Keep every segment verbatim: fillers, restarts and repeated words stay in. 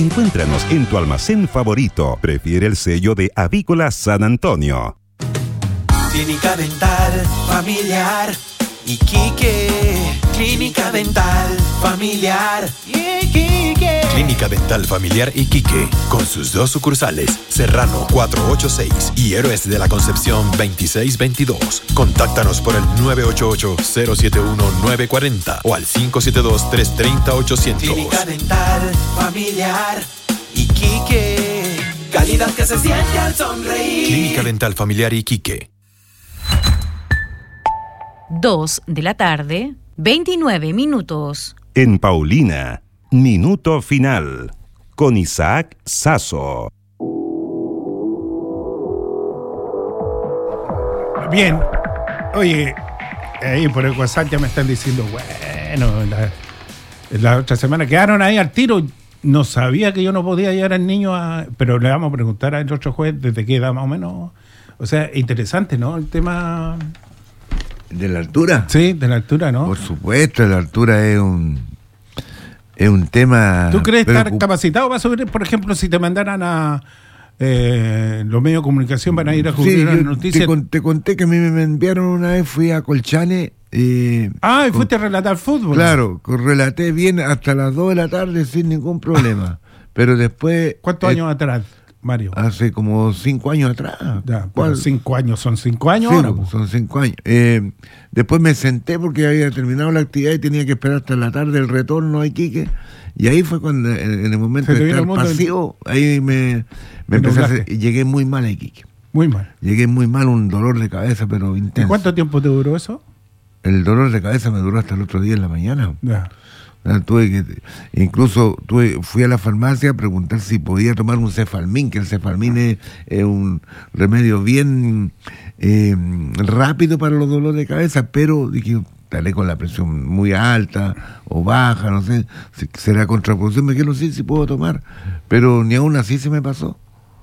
Encuéntranos en tu almacén favorito. Prefiere el sello de Avícola San Antonio. Clínica Dental Familiar Iquique. Clínica Dental Familiar Iquique. Clínica Dental Familiar Iquique, con sus dos sucursales, Serrano cuatrocientos ochenta y seis y Héroes de la Concepción veintiséis veintidós. Contáctanos por el nueve ocho ocho, cero siete uno, nueve cuatro cero o al cinco siete dos, tres tres cero, ochocientos. Clínica Dental Familiar Iquique. Calidad que se siente al sonreír. Clínica Dental Familiar Iquique. dos de la tarde, veintinueve minutos. En Paulina, Minuto Final, con Isaac Sasso. Bien. Oye, ahí por el WhatsApp ya me están diciendo, bueno, la, la otra semana quedaron ahí al tiro. No sabía que yo no podía llevar al niño a... Pero le vamos a preguntar al otro juez desde qué edad más o menos. O sea, interesante, ¿no? El tema... ¿De la altura? Sí, de la altura, ¿no? Por supuesto, la altura es un es un tema... ¿Tú crees preocup- estar capacitado para subir, por ejemplo, si te mandaran a eh, los medios de comunicación van a ir a cubrir Sí, las yo noticias? te, con- te conté que a mí me enviaron una vez, fui a Colchane. Eh, Ah, y con- fuiste a relatar fútbol. Claro, con- relaté bien hasta las dos de la tarde sin ningún problema. Pero después... ¿Cuántos eh, años atrás, Mario? Hace como cinco años atrás. Ya, ¿Cuál? pero cinco años, son cinco años Sí, ahora. pues, pues. son cinco años. Eh, después me senté porque había terminado la actividad y tenía que esperar hasta la tarde el retorno a Iquique. Y ahí fue cuando, en, en el momento Se te de vino estar el mundo pasivo, ahí me, me empecé a hacer, y llegué muy mal a Iquique. Muy mal. Llegué muy mal, un dolor de cabeza, pero ¿Y intenso. cuánto tiempo te duró eso? El dolor de cabeza me duró hasta el otro día en la mañana. Ya. Ah, Tuve que, incluso tuve, fui a la farmacia a preguntar si podía tomar un cefalmín, que el cefalmín es, es un remedio bien eh, rápido para los dolores de cabeza, pero dije, estaré con la presión muy alta o baja, no sé, si será contraproducente, me dije, no sé si puedo tomar, pero ni aún así se me pasó.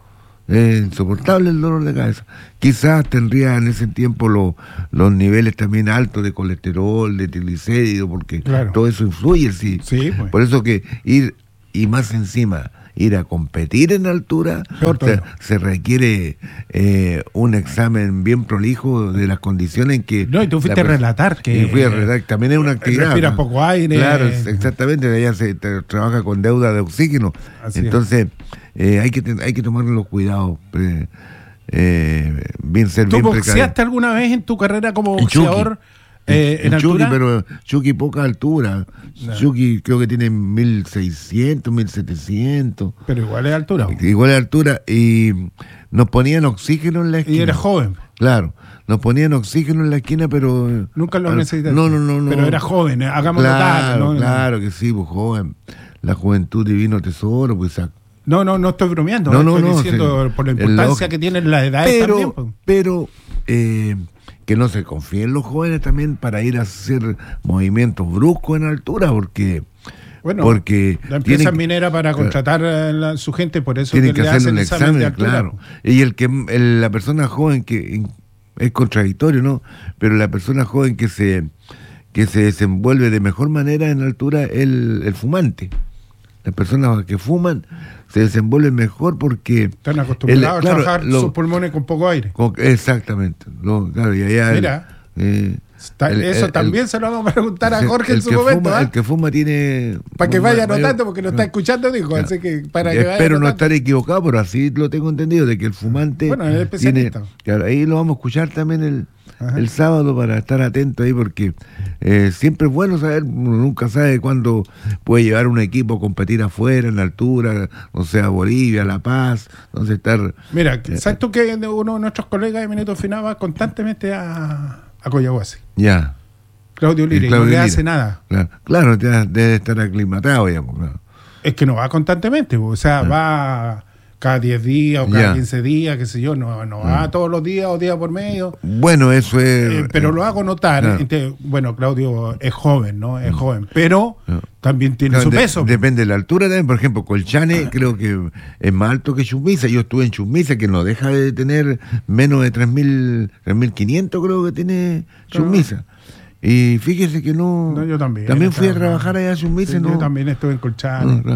Es insoportable el dolor de cabeza. Quizás tendría en ese tiempo lo, los niveles también altos de colesterol, de triglicéridos, porque Claro. todo eso influye, sí. Sí, pues. Por eso que ir, y más encima, ir a competir en altura, Peor o sea, todavía. se requiere eh, un examen bien prolijo de las condiciones en que... No, y tú fuiste la a per- relatar que... Y fui a relatar, también es una actividad. Respiras ¿no? poco aire. Claro, es- exactamente, allá se te- trabaja con deuda de oxígeno. Así es. Entonces, eh, hay que ten- hay que tomar los cuidados, eh, eh, bien ser ¿Tú bien precavido. boxeaste alguna vez en tu carrera como En Chucky. boxeador eh, en, En Chucky, altura? pero Chucky poca altura. No. Chucky creo que tiene mil seiscientos, mil setecientos. Pero igual es altura. Igual de altura. Y nos ponían oxígeno en la esquina. Y eres joven. Claro. Nos ponían oxígeno en la esquina, pero... Nunca lo al- necesitaste. No, no, no, no. Pero era joven, eh, hagámoslo Claro, tarde, ¿no? claro que sí, pues joven. La juventud divino tesoro, pues... sac- No, no, no estoy bromeando. No, No, no, estoy no, diciendo sí. por la El importancia log- que tienen las edades también. Pero, pues. pero eh, que no se confíen los jóvenes también para ir a hacer movimientos bruscos en altura, porque... Bueno, porque la empresa tienen- minera para contratar a la- su gente, por eso tienen que que le hacerle hacen un examen, examen, de altura. claro. Y el que el- la persona joven que en- es contradictorio, ¿no? Pero la persona joven que se que se desenvuelve de mejor manera en altura es el, el fumante. Las personas que fuman se desenvuelven mejor porque Están acostumbrados el- claro, a trabajar lo- sus pulmones con poco aire. con- exactamente. Lo- claro, y allá el- Mira. eh, Está- el- eso el- también el- se lo vamos a preguntar a el- Jorge el en su que momento. fuma- ¿ah? El que fuma tiene... Para que ma- vaya mayor- anotando, porque no está escuchando, dijo. Claro. Así que para que vaya Espero no anotando. estar equivocado, pero así lo tengo entendido, de que el fumante Bueno, es tiene... especialista. Claro, ahí lo vamos a escuchar también el, Ajá. el sábado para estar atento ahí, porque eh, siempre es bueno saber, uno nunca sabe cuándo puede llevar un equipo a competir afuera, en la altura, o sea, Bolivia, La Paz, entonces estar... Mira, ¿sabes tú que uno de nuestros colegas de Minuto Final va constantemente a, a Coyahuasi? Ya. Claudio Lira, y Claudio no le Lira. hace nada. Claro, claro, ya debe estar aclimatado, digamos, claro. Es que no va constantemente, o sea, va cada diez días o cada Ya. quince días, qué sé yo, no, no va todos los días o día por medio. Bueno, eso es... Eh, pero lo hago notar. Claro. Este, bueno, Claudio es joven, ¿no? Es joven, pero No. también tiene Claro, su de- peso. Depende de la altura también. Por ejemplo, Colchane creo que es más alto que Chumbiza. Yo estuve en Chumbiza, que no deja de tener menos de tres mil quinientos, creo que tiene Chumbiza. Y fíjese que no... No, yo también. También fui a estaba- trabajar allá a Chumbiza. Sí, no, Yo también estuve en Colchane. no, claro.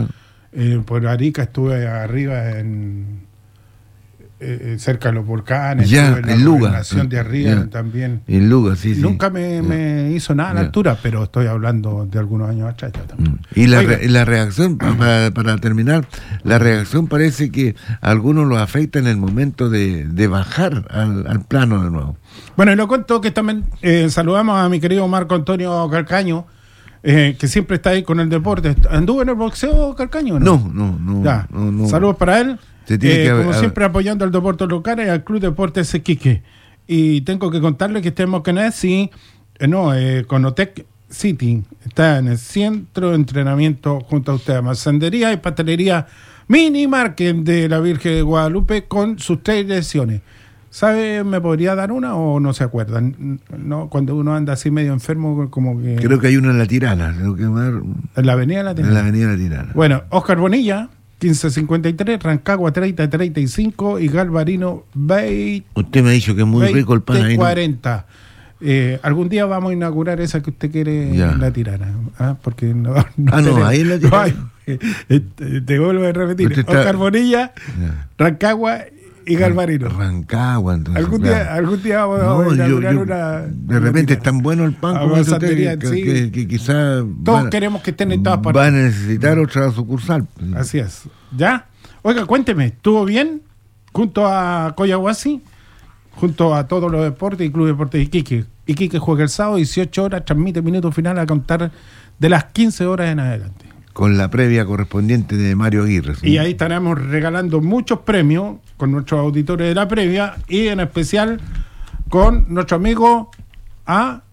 eh, por Arica estuve arriba en eh, cerca de los volcanes, ya, estuve en la en Luga, gobernación de arriba ya, también. En Luga, sí, sí. Nunca me, ya. me hizo nada a la ya. altura, pero estoy hablando de algunos años atrás ya también. Y la, Oiga, re, la reacción, para, para terminar, la reacción parece que a algunos los afecta en el momento de, de bajar al, al plano de nuevo. bueno, y lo cuento que también eh, saludamos a mi querido Marco Antonio Calcaño, eh, que siempre está ahí con el deporte. ¿Anduvo en el boxeo, Calcaño? No, no, no. Ya. no, no. Saludos para él. Se tiene Eh, que haber- como haber- siempre apoyando al deporte local y al Club Deportes Iquique. Y tengo que contarle que estemos con él, sí, eh, no, eh, Conotec City está en el centro de entrenamiento junto a usted, masandería y pastelería Mini Market de la Virgen de Guadalupe con sus tres direcciones. ¿Sabe, me podría dar una o no se acuerdan? No, cuando uno anda así medio enfermo, como que... Creo que hay una en La Tirana, creo que más, en la avenida la en la avenida La Tirana. Bueno, Oscar Bonilla, quince cincuenta y tres, Rancagua treinta treinta y cinco y Galvarino veinte Usted me ha dicho que es muy rico el pan ahí, ¿no? cuarenta. Eh, algún día vamos a inaugurar esa que usted quiere Ya. en La Tirana. ¿Ah? Porque no, no Ah, no, tenemos- ahí en La Tirana. no hay. Eh, te, te vuelvo a repetir. Usted está- Oscar Bonilla, Ya. Rancagua y Galvarino. Rancagua, entonces. Algún claro. día, algún día vamos No, a yo- inaugurar yo- una... de repente es tan bueno el pan Ah, como dice usted, masandería, que, sí. que, que quizá Todos va- queremos que estén en todas va partes. a necesitar otra sucursal. Así es. ¿Ya? Oiga, cuénteme, ¿estuvo bien junto a Coyahuasi? Junto a todos los deportes y Club Deportes Iquique. Iquique juega el sábado, dieciocho horas, transmite minuto final a contar de las quince horas en adelante. Con la previa correspondiente de Mario Aguirre. ¿sí? Y ahí estaremos regalando muchos premios con nuestros auditores de la previa y en especial con nuestro amigo a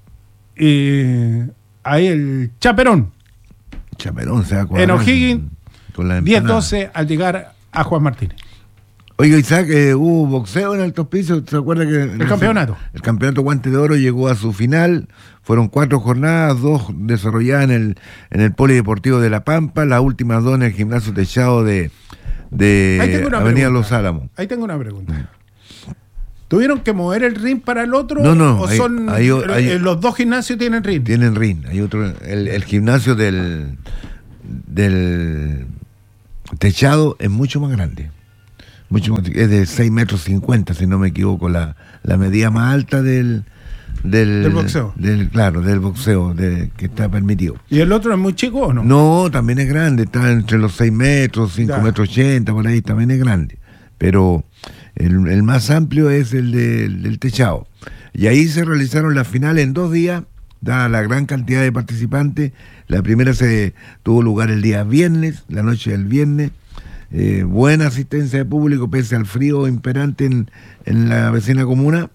eh, ahí el Chaperón Chaperón se va a en cuadrar O'Higgins, con la diez empanada. doce al llegar a Juan Martínez. Oiga, Isaac, eh, hubo boxeo en Altos Pisos, ¿se acuerda que El campeonato. El campeonato Guante de Oro llegó a su final, fueron cuatro jornadas, dos desarrolladas en el, en el Polideportivo de La Pampa, las últimas dos en el gimnasio techado de, de Ahí tengo una Avenida pregunta. Los Álamos. Ahí tengo una pregunta. ¿Tuvieron que mover el ring para el otro? No, no, ¿O hay- son hay- hay- eh, los dos gimnasios tienen ring? Tienen ring, hay otro, el, el gimnasio del, del techado es mucho más grande. Mucho más, es de seis metros cincuenta, si no me equivoco, la, la medida más alta del, del, Del boxeo. del- claro, del boxeo de, que está permitido. ¿Y el otro es muy chico o no? No, también es grande, está entre los seis metros, cinco Ya. metros ochenta, por ahí también es grande. Pero el, el más amplio es el de- del techado. Y ahí se realizaron las finales en dos días, dada la gran cantidad de participantes. La primera se tuvo lugar el día viernes, la noche del viernes. Eh, buena asistencia de público pese al frío imperante en, en la vecina comuna.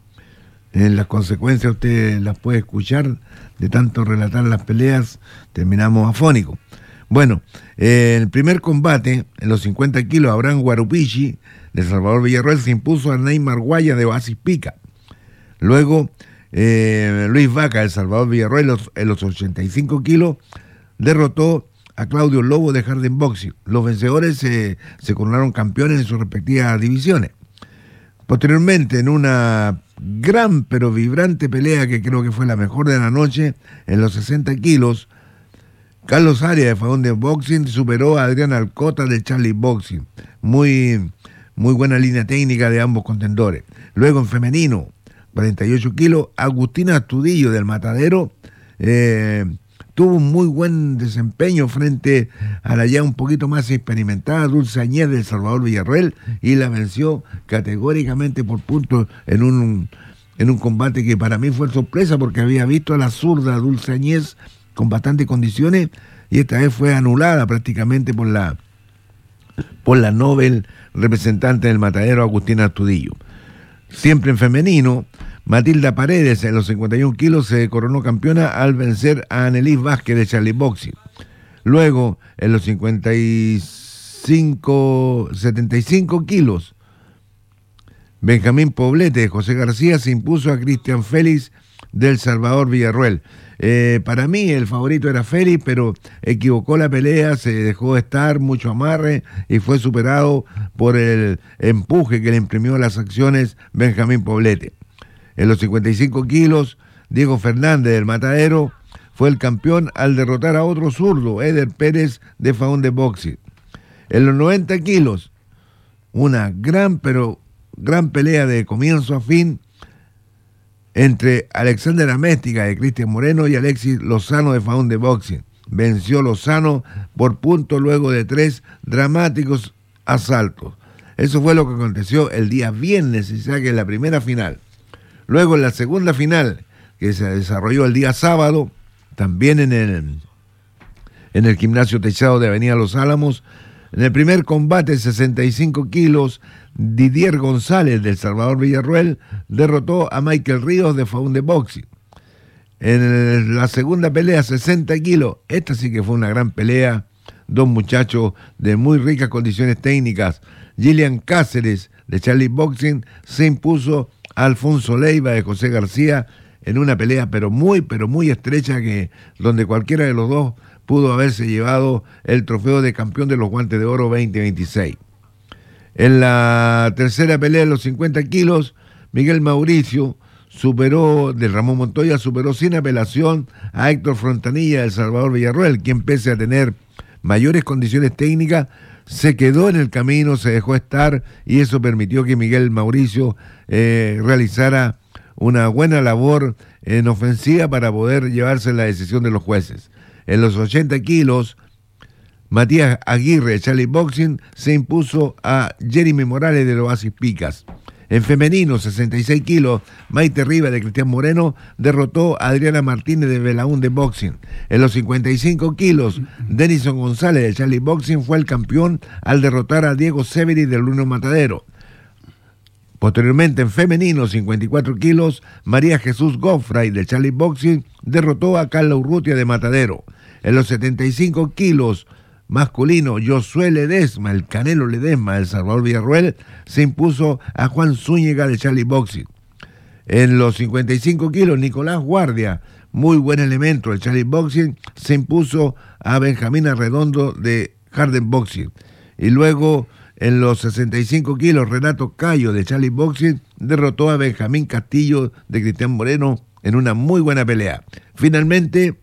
En las consecuencias usted las puede escuchar de tanto relatar las peleas, terminamos afónicos. Bueno, eh, el primer combate en los cincuenta kilos, Abraham Guarupichi de Salvador Villarroel se impuso a Neymar Guaya de Oasis Pica. Luego eh, Luis Vaca de Salvador Villarroel los, en los ochenta y cinco kilos derrotó a Claudio Lobo de Jardín Boxing. Los vencedores eh, se coronaron campeones en sus respectivas divisiones. Posteriormente, en una gran pero vibrante pelea que creo que fue la mejor de la noche, en los sesenta kilos, Carlos Arias de Fagón de Boxing superó a Adrián Alcota de Charlie Boxing. Muy, muy buena línea técnica de ambos contendores. Luego en femenino, cuarenta y ocho kilos, Agustina Astudillo del Matadero eh, tuvo un muy buen desempeño frente a la ya un poquito más experimentada Dulce Añez del Salvador Villarroel y la venció categóricamente por puntos en un, en un combate que para mí fue sorpresa porque había visto a la zurda Dulce Añez con bastantes condiciones y esta vez fue anulada prácticamente por la por la Nobel representante del Matadero Agustina Astudillo. Siempre en femenino, Matilda Paredes en los cincuenta y un kilos se coronó campeona al vencer a Anelis Vázquez de Charlie Boxing. Luego, en los cincuenta y cinco, setenta y cinco kilos, Benjamín Poblete de José García se impuso a Cristian Félix del Salvador Villarroel. Eh, para mí el favorito era Félix, pero equivocó la pelea, se dejó estar, mucho amarre y fue superado por el empuje que le imprimió las acciones Benjamín Poblete. En los cincuenta y cinco kilos, Diego Fernández del Matadero fue el campeón al derrotar a otro zurdo, Eder Pérez de Faón de Boxing. En los noventa kilos, una gran, pero gran pelea de comienzo a fin entre Alexander Améstica de Cristian Moreno y Alexis Lozano de Faun de Boxing. Venció Lozano por punto luego de tres dramáticos asaltos. Eso fue lo que aconteció el día viernes, y sea que en la primera final. Luego en la segunda final, que se desarrolló el día sábado, también en el, en el gimnasio techado de Avenida Los Álamos, en el primer combate, sesenta y cinco kilos, Didier González del Salvador Villarruel derrotó a Michael Ríos de Faun de Boxing. En la segunda pelea, sesenta kilos, esta sí que fue una gran pelea, dos muchachos de muy ricas condiciones técnicas. Gillian Cáceres de Charlie Boxing se impuso a Alfonso Leiva de José García en una pelea pero muy, pero muy estrecha, que donde cualquiera de los dos pudo haberse llevado el trofeo de campeón de los Guantes de Oro veinte veintiséis. En la tercera pelea de los cincuenta kilos, Miguel Mauricio superó, de Ramón Montoya, superó sin apelación a Héctor Frontanilla del Salvador Villarruel, quien pese a tener mayores condiciones técnicas, se quedó en el camino, se dejó estar, y eso permitió que Miguel Mauricio eh, realizara una buena labor en ofensiva para poder llevarse la decisión de los jueces. En los ochenta kilos, Matías Aguirre de Charlie Boxing se impuso a Jeremy Morales de Oasis Picas. En femenino, sesenta y seis kilos, Maite Riva de Cristian Moreno derrotó a Adriana Martínez de Belaún de Boxing. En los cincuenta y cinco kilos, Denison González de Charlie Boxing fue el campeón al derrotar a Diego Severi del Luno Matadero. Posteriormente, en femenino, cincuenta y cuatro kilos, María Jesús Goffray de Charlie Boxing derrotó a Carla Urrutia de Matadero. En los setenta y cinco kilos, masculino, Josué Ledesma, el Canelo Ledesma del Salvador Villarruel, se impuso a Juan Zúñiga de Charlie Boxing. En los cincuenta y cinco kilos, Nicolás Guardia, muy buen elemento de Charlie Boxing, se impuso a Benjamín Arredondo de Harden Boxing. Y luego, en los sesenta y cinco kilos, Renato Cayo de Charlie Boxing derrotó a Benjamín Castillo de Cristian Moreno en una muy buena pelea. Finalmente,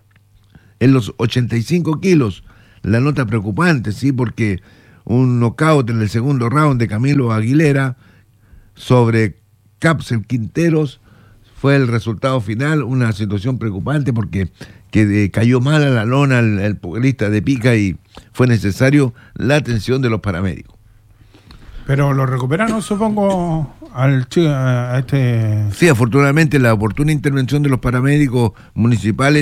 en los ochenta y cinco kilos, la nota preocupante, sí, porque un knockout en el segundo round de Camilo Aguilera sobre Capsel Quinteros fue el resultado final, una situación preocupante porque que eh, cayó mal a la lona el, el pugilista de Pica y fue necesario la atención de los paramédicos. Pero lo recuperaron, supongo, al a este... Sí, afortunadamente la oportuna intervención de los paramédicos municipales,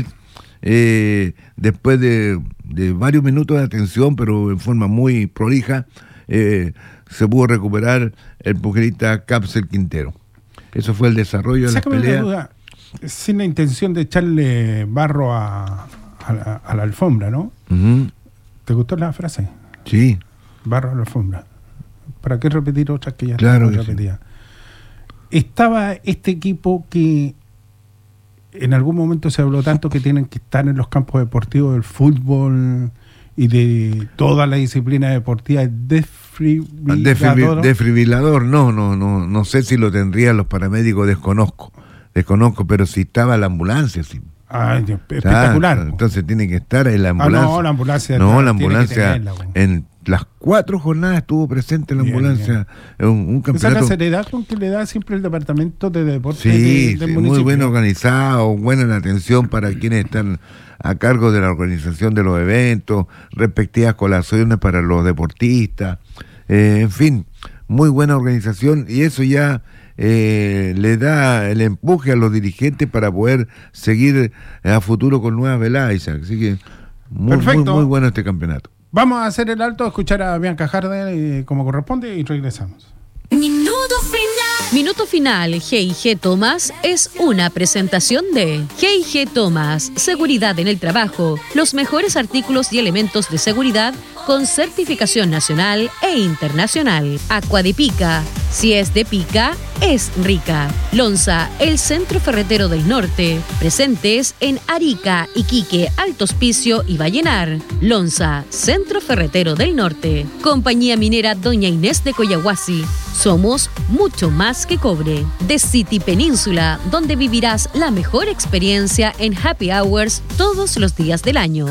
eh, después de, de varios minutos de atención, pero en forma muy prolija, eh, se pudo recuperar el pugilista Capsel Quintero. Eso fue el desarrollo de la pelea. Duda, sin la intención de echarle barro a, a, la, a la alfombra, ¿no? Uh-huh. ¿Te gustó la frase? Sí. Barro a la alfombra. ¿Para qué repetir otras que ya claro no repetía? Sí. Estaba este equipo que en algún momento se habló tanto que tienen que estar en los campos deportivos del fútbol y de toda la disciplina deportiva. Desfibrilador. Desfibrilador, no, no, no, no sé si lo tendrían los paramédicos, desconozco, desconozco, pero si estaba la ambulancia, sí. Ah, espectacular. Ah, entonces tiene que estar en la ambulancia. Ah, no, la ambulancia. No, la ambulancia tenerla, bueno. En las cuatro jornadas estuvo presente la bien, ambulancia. Bien. Un, un campeonato. Esa es la seriedad con que le da siempre el departamento de deportes. Sí, de, del sí, municipio. Muy bien organizado, buena la atención para quienes están a cargo de la organización de los eventos, respectivas colaciones para los deportistas, eh, en fin, muy buena organización, y eso ya eh, le da el empuje a los dirigentes para poder seguir a futuro con nuevas veladas. Así que muy, muy, muy bueno este campeonato. Vamos a hacer el alto, a escuchar a Bianca Harder eh, como corresponde y regresamos. Minuto final. Minuto final, G y G Thomas es una presentación de G y G Thomas, seguridad en el trabajo, los mejores artículos y elementos de seguridad con certificación nacional e internacional. Aqua de Pica, si es de Pica, es rica. Lonza, el centro ferretero del norte, presentes en Arica, Iquique, Alto Hospicio y Vallenar. Lonza, centro ferretero del norte. Compañía minera Doña Inés de Coyahuasi. Somos mucho más que cobre. The City Península, donde vivirás la mejor experiencia en happy hours todos los días del año.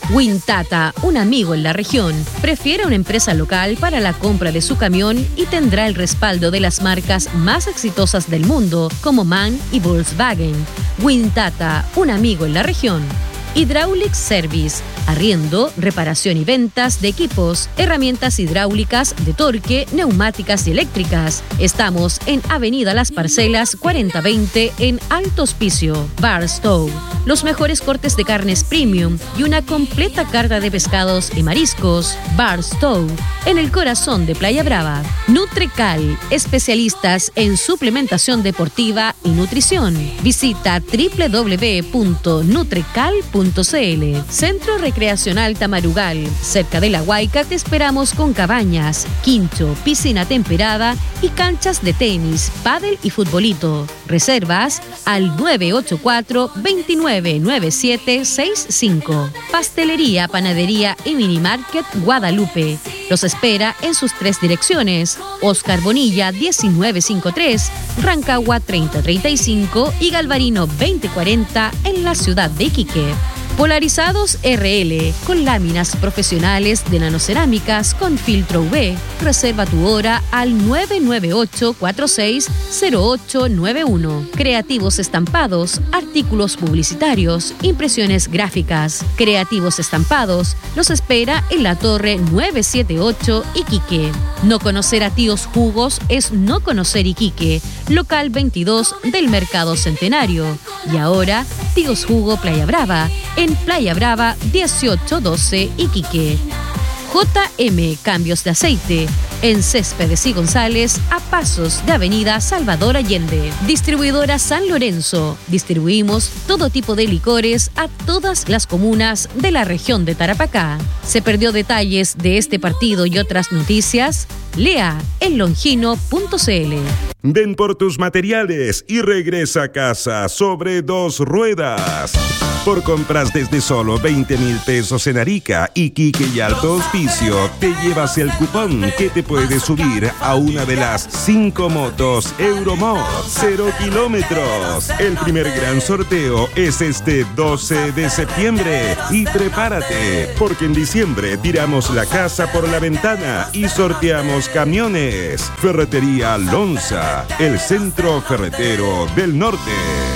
Wintata, un amigo en la región. Prefiere una empresa local para la compra de su camión y tendrá el respaldo de las marcas más exitosas del mundo, como MAN y Volkswagen. Wintata, un amigo en la región. Hydraulic Service, arriendo, reparación y ventas de equipos, herramientas hidráulicas, de torque, neumáticas y eléctricas. Estamos en Avenida Las Parcelas cuarenta veinte en Alto Hospicio. Barstow, los mejores cortes de carnes premium y una completa carta de pescados y mariscos. Barstow, en el corazón de Playa Brava. Nutrecal, especialistas en suplementación deportiva y nutrición. Visita doble u doble u doble u punto nutrecal punto c l. Centro Recreacional Tamarugal, cerca de La Huayca te esperamos con cabañas, quincho, piscina temperada y canchas de tenis, pádel y futbolito. Reservas al nueve ocho cuatro, dos nueve nueve siete seis cinco. Pastelería, panadería y minimarket Guadalupe. Los espera en sus tres direcciones: Oscar Bonilla diecinueve cincuenta y tres, Rancagua treinta treinta y cinco y Galvarino veinte cuarenta en la ciudad de Iquique. Polarizados R L, con láminas profesionales de nanocerámicas con filtro U V. Reserva tu hora al nueve nueve ocho cuatro seis cero ocho nueve uno. Creativos Estampados, artículos publicitarios, impresiones gráficas. Creativos Estampados los espera en la Torre novecientos setenta y ocho Iquique. No conocer a Tíos Jugos es no conocer Iquique. Local veintidós del Mercado Centenario. Y ahora, Tíos Jugo Playa Brava, en Playa Brava dieciocho doce Iquique. J M Cambios de Aceite, en Céspedes y González, a pasos de Avenida Salvador Allende. Distribuidora San Lorenzo. Distribuimos todo tipo de licores a todas las comunas de la región de Tarapacá. ¿Se perdió detalles de este partido y otras noticias? Lea en longino punto c l. Ven por tus materiales y regresa a casa sobre dos ruedas. Por compras desde solo veinte mil pesos en Arica, Iquique y Alto Hospicio, te llevas el cupón que te puede subir a una de las cinco motos Euromod cero kilómetros. El primer gran sorteo es este doce de septiembre. Y prepárate, porque en diciembre tiramos la casa por la ventana y sorteamos camiones. Ferretería Lonza, el centro ferretero del norte.